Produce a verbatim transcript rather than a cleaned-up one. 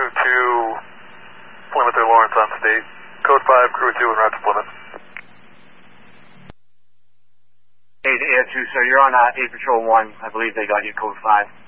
two, Plymouth or Lawrence on state. Code five, crew two, and route to Plymouth. Hey, Air two, sir, you're on uh, eight Patrol one. I believe they got you code five.